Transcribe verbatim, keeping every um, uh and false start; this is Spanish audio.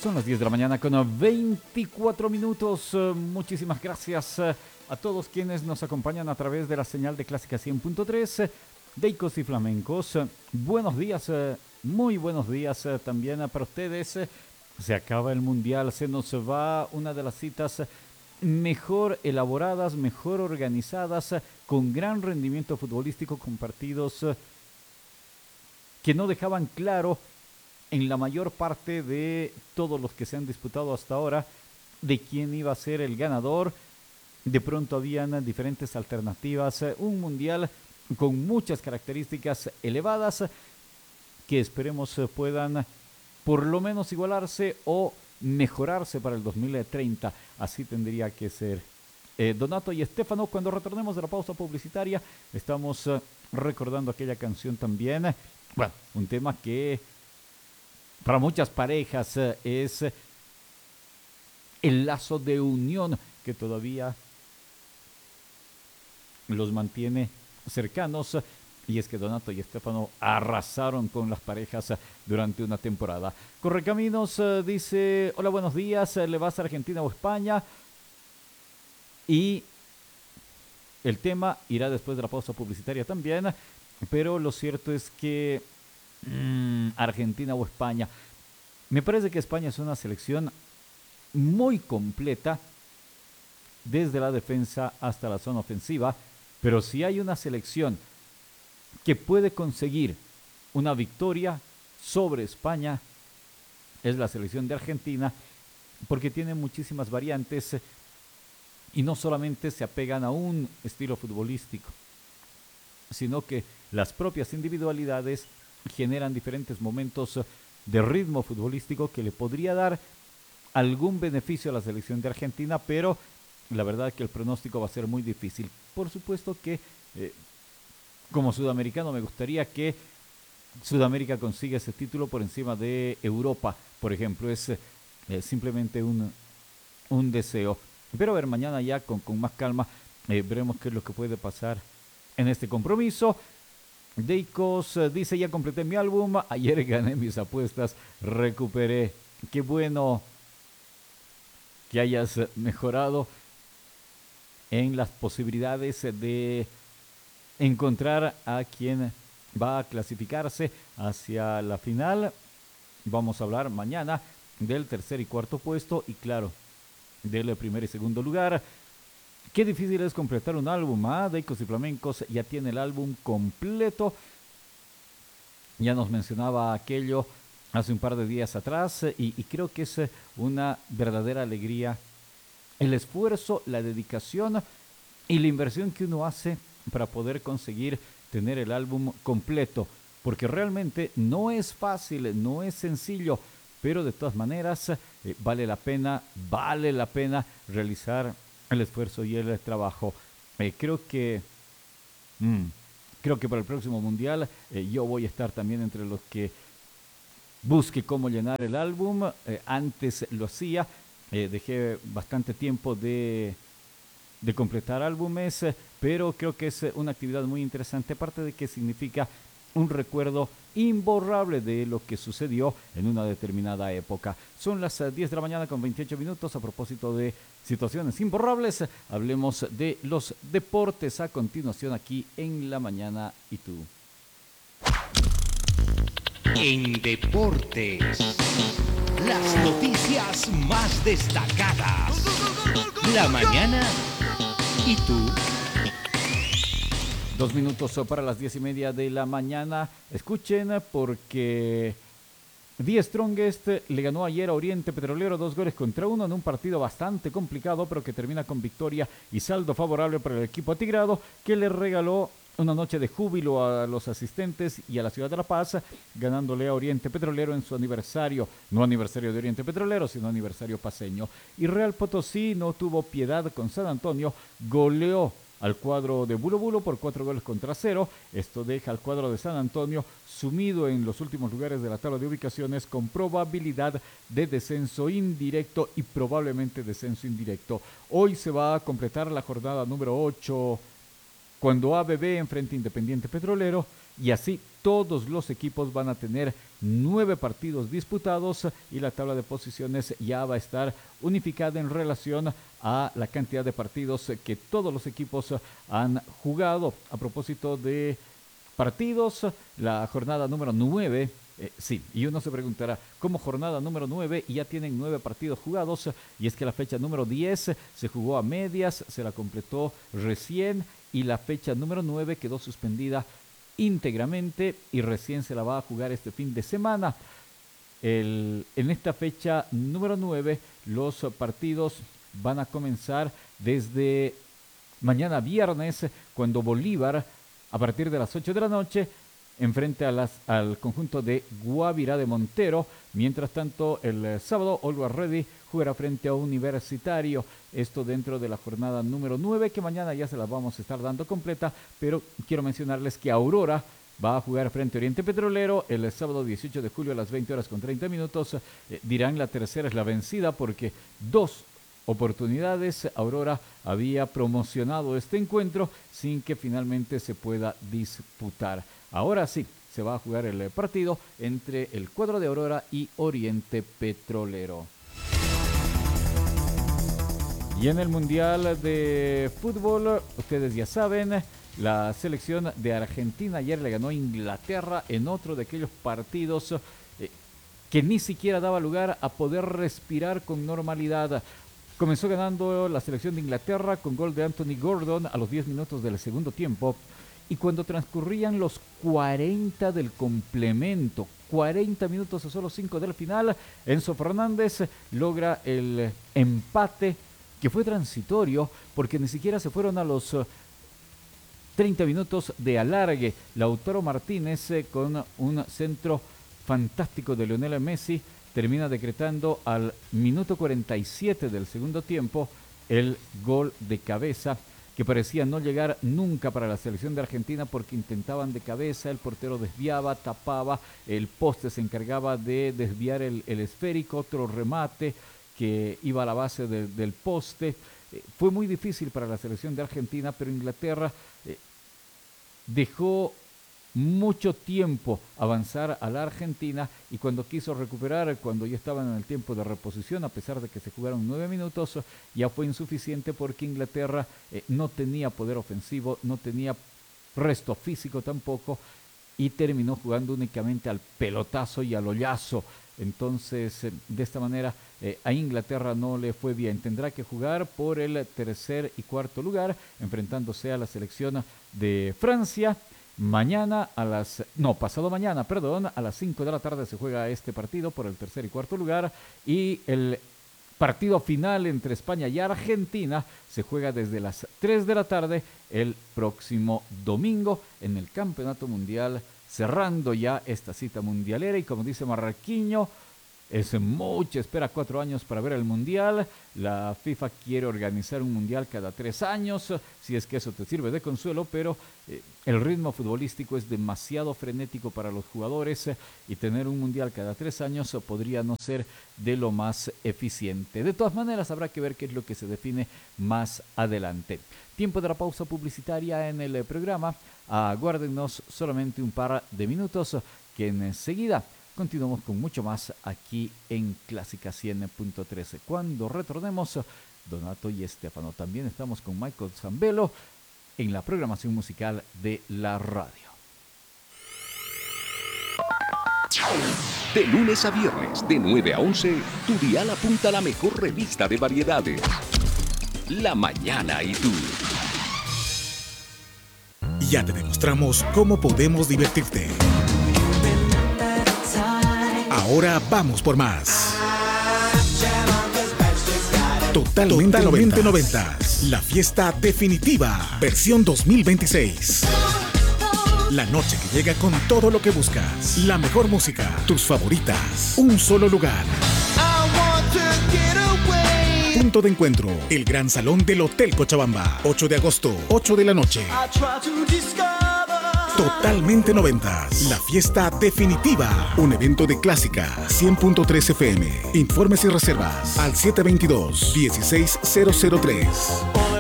Son las diez de la mañana con veinticuatro minutos. Muchísimas gracias a todos quienes nos acompañan a través de la señal de Clásica cien punto tres de Icos y Flamencos. Buenos días, muy buenos días también para ustedes. Se acaba el Mundial, se nos va una de las citas mejor elaboradas, mejor organizadas, con gran rendimiento futbolístico, con partidos que no dejaban claro en la mayor parte de todos los que se han disputado hasta ahora de quién iba a ser el ganador. De pronto habían diferentes alternativas, un mundial con muchas características elevadas que esperemos puedan por lo menos igualarse o mejorarse para el dos mil treinta. Así tendría que ser. Eh, Donato y Estefano, cuando retornemos de la pausa publicitaria, estamos uh, recordando aquella canción también. Bueno, un tema que para muchas parejas uh, es el lazo de unión que todavía los mantiene cercanos. Y es que Donato y Estefano arrasaron con las parejas durante una temporada. Correcaminos uh, dice, hola, buenos días, ¿le vas a Argentina o España? Y el tema irá después de la pausa publicitaria también, pero lo cierto es que mmm, Argentina o España. Me parece que España es una selección muy completa desde la defensa hasta la zona ofensiva, pero si hay una selección que puede conseguir una victoria sobre España, es la selección de Argentina, porque tiene muchísimas variantes y no solamente se apegan a un estilo futbolístico, sino que las propias individualidades generan diferentes momentos de ritmo futbolístico que le podría dar algún beneficio a la selección de Argentina, pero la verdad que el pronóstico va a ser muy difícil. Por supuesto que eh, como sudamericano me gustaría que Sudamérica consiga ese título por encima de Europa, por ejemplo. Es eh, simplemente un, un deseo. Pero a ver, mañana ya con, con más calma eh, veremos qué es lo que puede pasar en este compromiso. Deicos eh, dice, ya completé mi álbum, ayer gané mis apuestas, recuperé. Qué bueno que hayas mejorado en las posibilidades de encontrar a quien va a clasificarse hacia la final. Vamos a hablar mañana del tercer y cuarto puesto y claro, del primer y segundo lugar. Qué difícil es completar un álbum, ¿ah? Deicos y Flamencos ya tiene el álbum completo. Ya nos mencionaba aquello hace un par de días atrás y, y creo que es una verdadera alegría el esfuerzo, la dedicación y la inversión que uno hace para poder conseguir tener el álbum completo, porque realmente no es fácil, no es sencillo, pero de todas maneras eh, vale la pena, vale la pena realizar el esfuerzo y el trabajo. Eh, creo que mmm, creo que para el próximo mundial eh, yo voy a estar también entre los que busque cómo llenar el álbum. Eh, antes lo hacía, eh, dejé bastante tiempo de de completar álbumes, pero creo que es una actividad muy interesante, aparte de que significa un recuerdo imborrable de lo que sucedió en una determinada época. Son las diez de la mañana con veintiocho minutos. A propósito de situaciones imborrables, hablemos de los deportes a continuación aquí en La Mañana y Tú. En deportes, las noticias más destacadas. La Mañana y Tú. Dos minutos para las diez y media de la mañana. Escuchen, porque The Strongest le ganó ayer a Oriente Petrolero dos goles contra uno en un partido bastante complicado, pero que termina con victoria y saldo favorable para el equipo atigrado, que le regaló una noche de júbilo a los asistentes y a la ciudad de La Paz, ganándole a Oriente Petrolero en su aniversario, no aniversario de Oriente Petrolero, sino aniversario paceño. Y Real Potosí no tuvo piedad con San Antonio, goleó al cuadro de Bulo Bulo por cuatro goles contra cero. Esto deja al cuadro de San Antonio sumido en los últimos lugares de la tabla de ubicaciones, con probabilidad de descenso indirecto y probablemente descenso indirecto. Hoy se va a completar la jornada número ocho cuando A B B enfrente a Independiente Petrolero, y así todos los equipos van a tener nueve partidos disputados y la tabla de posiciones ya va a estar unificada en relación a la cantidad de partidos que todos los equipos han jugado. A propósito de partidos, la jornada número nueve, eh, sí, y uno se preguntará, ¿cómo jornada número nueve y ya tienen nueve partidos jugados? Y es que la fecha número diez se jugó a medias, se la completó recién, y la fecha número nueve quedó suspendida íntegramente y recién se la va a jugar este fin de semana. El, en esta fecha número nueve, los partidos van a comenzar desde mañana viernes, cuando Bolívar, a partir de las ocho de la noche, enfrente a las, al conjunto de Guavirá de Montero. Mientras tanto, el eh, sábado, Always Ready jugará frente a Universitario. Esto dentro de la jornada número nueve, que mañana ya se las vamos a estar dando completa, pero quiero mencionarles que Aurora va a jugar frente a Oriente Petrolero el sábado dieciocho de julio a las veinte horas con treinta minutos. Eh, dirán la tercera es la vencida, porque dos oportunidades Aurora había promocionado este encuentro sin que finalmente se pueda disputar. Ahora sí, se va a jugar el partido entre el cuadro de Aurora y Oriente Petrolero. Y en el Mundial de Fútbol, ustedes ya saben, la selección de Argentina ayer le ganó a Inglaterra en otro de aquellos partidos eh, que ni siquiera daba lugar a poder respirar con normalidad. Comenzó ganando la selección de Inglaterra con gol de Anthony Gordon a los diez minutos del segundo tiempo. Y cuando transcurrían los cuarenta del complemento, cuarenta minutos a solo cinco del final, Enzo Fernández logra el empate, que fue transitorio porque ni siquiera se fueron a los treinta minutos de alargue. Lautaro Martínez, eh, con un centro fantástico de Lionel Messi, termina decretando al minuto cuarenta y siete del segundo tiempo el gol de cabeza, que parecía no llegar nunca para la selección de Argentina, porque intentaban de cabeza, el portero desviaba, tapaba, el poste se encargaba de desviar el, el esférico, otro remate que iba a la base de, del poste. Eh, fue muy difícil para la selección de Argentina, pero Inglaterra eh, dejó mucho tiempo avanzar a la Argentina, y cuando quiso recuperar, cuando ya estaban en el tiempo de reposición, a pesar de que se jugaron nueve minutos, ya fue insuficiente, porque Inglaterra eh, no tenía poder ofensivo, no tenía resto físico tampoco, y terminó jugando únicamente al pelotazo y al hoyazo. Entonces, eh, de esta manera, eh, a Inglaterra no le fue bien. Tendrá que jugar por el tercer y cuarto lugar, enfrentándose a la selección de Francia. Mañana a las, no, pasado mañana, perdón, a las cinco de la tarde se juega este partido por el tercer y cuarto lugar, y el partido final entre España y Argentina se juega desde las tres de la tarde el próximo domingo en el Campeonato Mundial, cerrando ya esta cita mundialera. Y como dice Marraquiño, es mucha espera, cuatro años para ver el Mundial. La FIFA quiere organizar un Mundial cada tres años, si es que eso te sirve de consuelo, pero eh, el ritmo futbolístico es demasiado frenético para los jugadores, eh, y tener un Mundial cada tres años eh, podría no ser de lo más eficiente. De todas maneras, habrá que ver qué es lo que se define más adelante. Tiempo de la pausa publicitaria en el eh, programa. Aguárdenos solamente un par de minutos, que enseguida continuamos con mucho más aquí en Clásica cien punto trece. Cuando retornemos, Donato y Estefano. También estamos con Michael Zambello en la programación musical de la radio. De lunes a viernes, de nueve a once, tu dial apunta a la mejor revista de variedades. La Mañana y tú. Ya te demostramos cómo podemos divertirte. Ahora vamos por más. Totalmente, Totalmente noventas. La fiesta definitiva. Versión dos mil veintiséis. La noche que llega con todo lo que buscas. La mejor música. Tus favoritas. Un solo lugar. Punto de encuentro. El Gran Salón del Hotel Cochabamba. ocho de agosto, ocho de la noche. Totalmente noventas. La fiesta definitiva. Un evento de Clásica cien punto tres F M. Informes y reservas al siete dos dos, uno seis cero cero tres.